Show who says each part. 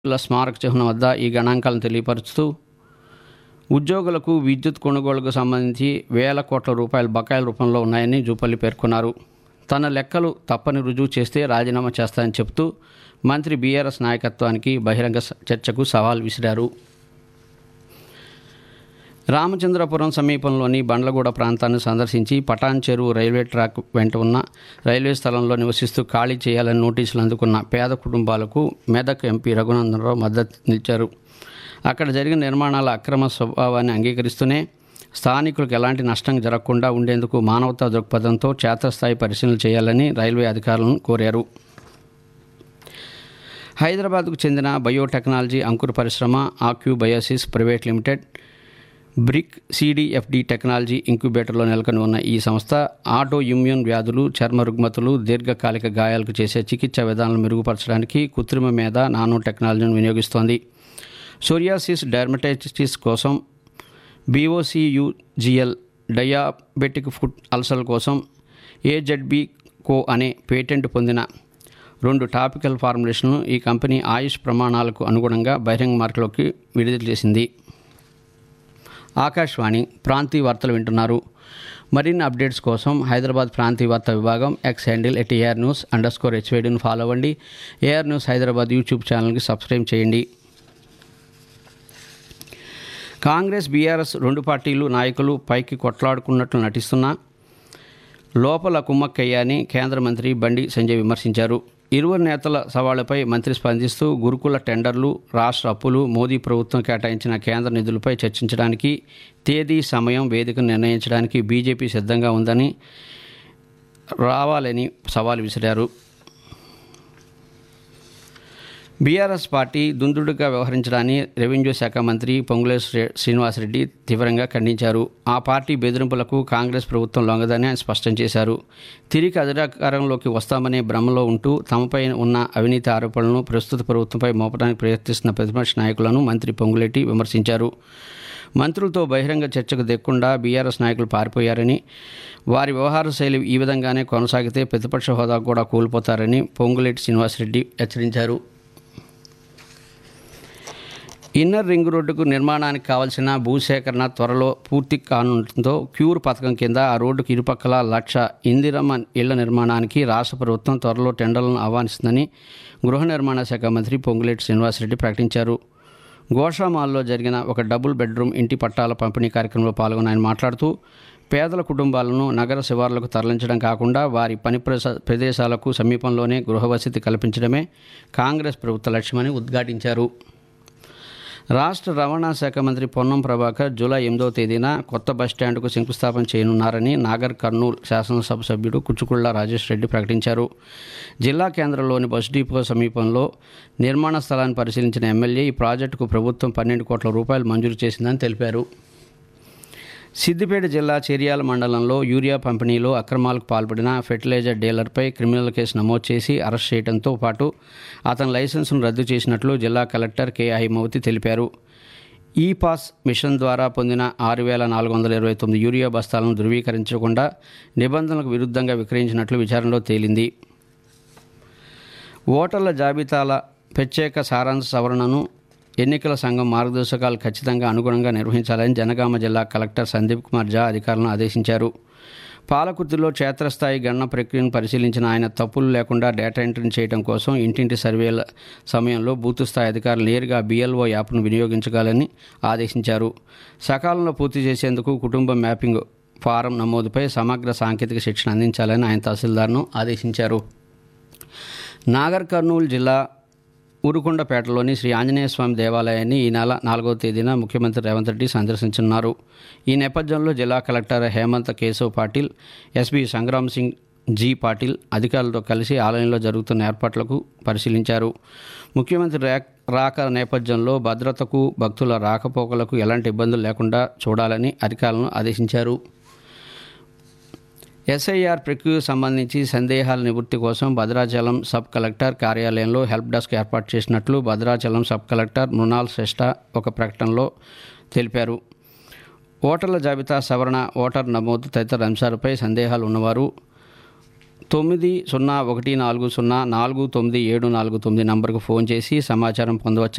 Speaker 1: స్మారక చిహ్నం వద్ద ఈ గణాంకాలను తెలియపరుస్తూ ఉద్యోగులకు విద్యుత్ కొనుగోలుకు సంబంధించి వేల కోట్ల రూపాయల బకాయిల రూపంలో ఉన్నాయని జూపల్లి పేర్కొన్నారు. తన లెక్కలు తప్పని రుజువు చేస్తే రాజీనామా చేస్తానని చెబుతూ మంత్రి బీఆర్ఎస్ నాయకత్వానికి బహిరంగ చర్చకు సవాల్ విసిరారు. రామచంద్రపురం సమీపంలోని బండ్లగూడ ప్రాంతాన్ని సందర్శించి పటాన్ చెరువు రైల్వే ట్రాక్ వెంట ఉన్న రైల్వే స్థలంలో నివసిస్తూ ఖాళీ చేయాలని నోటీసులు అందుకున్న పేద కుటుంబాలకు మెదక్ ఎంపీ రఘునందనరావు మద్దతు నిలిచారు. అక్కడ జరిగిన నిర్మాణాల అక్రమ స్వభావాన్ని అంగీకరిస్తూనే స్థానికులకు ఎలాంటి నష్టం జరగకుండా ఉండేందుకు మానవతా దృక్పథంతో క్షేత్రస్థాయి పరిశీలన చేయాలని రైల్వే అధికారులను కోరారు. హైదరాబాద్కు చెందిన బయోటెక్నాలజీ అంకుర పరిశ్రమ acu బయోసిస్ private limited brick CDFD technology ఇంక్యుబేటర్లో నెలకొని ఉన్న ఈ సంస్థ ఆటో ఇమ్యూన్ వ్యాధులు, చర్మ రుగ్మతలు, దీర్ఘకాలిక గాయాలకు చేసే చికిత్సా విధానాలను మెరుగుపరచడానికి కృత్రిమ మేధ, నానో టెక్నాలజీని వినియోగిస్తోంది. సోరియాసిస్, డెర్మటైటిస్ కోసం BOCUGL, డయాబెటిక్ ఫుట్ అల్సర్ కోసం AZB-CO అనే పేటెంట్ పొందిన 2 టాపికల్ ఫార్ములేషన్లను ఈ కంపెనీ ఆయుష్ ప్రమాణాలకు అనుగుణంగా బహిరంగ మార్కెట్లోకి విడుదల చేసింది. ఆకాశవాణి ప్రాంతీయ వార్తలు వింటున్నారు. మరిన్ని అప్డేట్స్ కోసం హైదరాబాద్ ప్రాంతీయ వార్తా విభాగం ఎక్స్ హ్యాండిల్ @ARnews_HYDను ఫాలో అవ్వండి. AR న్యూస్ హైదరాబాద్ యూట్యూబ్ ఛానల్కి సబ్స్క్రైబ్ చేయండి. కాంగ్రెస్, బీఆర్ఎస్ 2 పార్టీలు నాయకులు పైకి కొట్లాడుకున్నట్లు నటిస్తున్నా లోపల కుమ్మక్కయ్యాని కేంద్ర మంత్రి బండి సంజయ్ విమర్శించారు. ఇరువురు నేతల సవాళ్లపై మంత్రి స్పందిస్తూ గురుకుల టెండర్లు, రాష్ట్ర అప్పులు, మోదీ ప్రభుత్వం కేటాయించిన కేంద్ర నిధులపై చర్చించడానికి తేదీ, సమయం, వేదికను నిర్ణయించడానికి బీజేపీ సిద్ధంగా ఉందని రావాలని సవాల్ విసిరారు. బీఆర్ఎస్ పార్టీ దుందుడుగా వ్యవహరించడాన్ని రెవెన్యూ శాఖ మంత్రి పొంగులేటి శ్రీనివాసరెడ్డి తీవ్రంగా ఖండించారు. ఆ పార్టీ బెదిరింపులకు కాంగ్రెస్ ప్రభుత్వం లొంగదని ఆయన స్పష్టం చేశారు. తిరిగి అధికారంలోకి వస్తామనే భ్రమలో ఉంటూ తమపై ఉన్న అవినీతి ఆరోపణలను ప్రస్తుత ప్రభుత్వంపై మోపడానికి ప్రయత్నిస్తున్న ప్రతిపక్ష నాయకులను మంత్రి పొంగులేటి విమర్శించారు. మంత్రులతో బహిరంగ చర్చకు దిక్కుండా బీఆర్ఎస్ నాయకులు పారిపోయారని, వారి వ్యవహార శైలి ఈ విధంగానే కొనసాగితే ప్రతిపక్ష హోదా కూడా కూలిపోతారని పొంగులేటి శ్రీనివాసరెడ్డి హెచ్చరించారు. ఇన్నర్ రింగ్ రోడ్డుకు నిర్మాణానికి కావాల్సిన భూసేకరణ త్వరలో పూర్తి కానుండటంతో క్యూర్ పథకం కింద ఆ రోడ్డుకు ఇరుపక్కల 1,00,000 ఇందిరమ్మ ఇళ్ల నిర్మాణానికి రాష్ట్ర ప్రభుత్వం త్వరలో టెండర్లను ఆహ్వానిస్తుందని గృహ నిర్మాణ శాఖ మంత్రి పొంగులేటి శ్రీనివాసరెడ్డి ప్రకటించారు. గోషామాల్లో జరిగిన ఒక డబుల్ బెడ్రూమ్ ఇంటి పట్టాల పంపిణీ కార్యక్రమంలో పాల్గొన్న ఆయన మాట్లాడుతూ పేదల కుటుంబాలను నగర శివార్లకు తరలించడం కాకుండా వారి పని ప్రదేశాలకు సమీపంలోనే గృహ వసతి కల్పించడమే కాంగ్రెస్ ప్రభుత్వ లక్ష్యమని ఉద్ఘాటించారు. రాష్ట్ర రవాణా శాఖ మంత్రి పొన్నం ప్రభాకర్ జూలై 8వ తేదీన కొత్త బస్టాండ్కు శంకుస్థాపన చేయనున్నారని నాగర్ కర్నూలు శాసనసభ సభ్యుడు కుచుకుళ్ల రాజేష్ రెడ్డి ప్రకటించారు. జిల్లా కేంద్రంలోని బస్ డిపో సమీపంలో నిర్మాణ స్థలాన్ని పరిశీలించిన ఎమ్మెల్యే ఈ ప్రాజెక్టుకు ప్రభుత్వం 12 కోట్ల రూపాయలు మంజూరు చేసిందని తెలిపారు. సిద్దిపేట జిల్లా చెర్యాల మండలంలో యూరియా పంపిణీలో అక్రమాలకు పాల్పడిన ఫెర్టిలైజర్ డీలర్పై క్రిమినల్ కేసు నమోదు చేసి అరెస్ట్ చేయడంతో పాటు అతని లైసెన్సును రద్దు చేసినట్లు జిల్లా కలెక్టర్ కె హైమవతి తెలిపారు. ఈ-పాస్ మిషన్ ద్వారా పొందిన 6,429 యూరియా బస్తాలను ధృవీకరించకుండా నిబంధనలకు విరుద్ధంగా విక్రయించినట్లు విచారణలో తేలింది. ఓటర్ల జాబితాల ప్రత్యేక సారాంశ సవరణను ఎన్నికల సంఘం మార్గదర్శకాలు ఖచ్చితంగా అనుగుణంగా నిర్వహించాలని జనగామ జిల్లా కలెక్టర్ సందీప్ కుమార్ ఝా అధికారులను ఆదేశించారు. పాలకుర్తిలో క్షేత్రస్థాయి గణన ప్రక్రియను పరిశీలించిన ఆయన తప్పులు లేకుండా డేటా ఎంట్రీ చేయడం కోసం ఇంటింటి సర్వేల సమయంలో బూత్ స్థాయి అధికారులు నేరుగా BLO యాప్ను వినియోగించగలని ఆదేశించారు. సకాలంలో పూర్తి చేసేందుకు కుటుంబ మ్యాపింగ్ ఫారం నమోదుపై సమగ్ర సాంకేతిక శిక్షణ అందించాలని ఆయన తహసీల్దార్ను ఆదేశించారు. నాగర్ కర్నూలు జిల్లా ఊరుకొండపేటలోని శ్రీ ఆంజనేయ స్వామి దేవాలయాన్ని ఈ నెల 4వ తేదీన ముఖ్యమంత్రి రేవంత్ రెడ్డి సందర్శించనున్నారు. ఈ నేపథ్యంలో జిల్లా కలెక్టర్ హేమంత్ కేశవ్ పాటిల్, ఎస్పీ సంగ్రామ్ సింగ్ జీ పాటిల్ అధికారులతో కలిసి ఆలయంలో జరుగుతున్న ఏర్పాట్లకు పరిశీలించారు. ముఖ్యమంత్రి రాక నేపథ్యంలో భద్రతకు, భక్తుల రాకపోకలకు ఎలాంటి ఇబ్బందులు లేకుండా చూడాలని అధికారులను ఆదేశించారు. SIR ప్రక్రియకు సంబంధించి సందేహాల నివృత్తి కోసం భద్రాచలం సబ్ కలెక్టర్ కార్యాలయంలో హెల్ప్ డెస్క్ ఏర్పాటు చేసినట్లు భద్రాచలం సబ్ కలెక్టర్ మృణాల్ శ్రేష్ఠ ఒక ప్రకటనలో తెలిపారు. ఓటర్ల జాబితా సవరణ, ఓటర్ నమోదు తదితర అంశాలపై సందేహాలు ఉన్నవారు 9014049749 నంబర్కు ఫోన్ చేసి సమాచారం పొందవచ్చు.